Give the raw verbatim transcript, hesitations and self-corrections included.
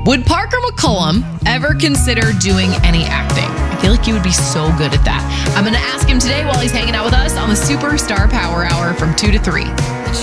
Would Parker McCollum ever consider doing any acting? I feel like he would be so good at that. I'm going to ask him today while he's hanging out with us on the Superstar Power Hour from two to three.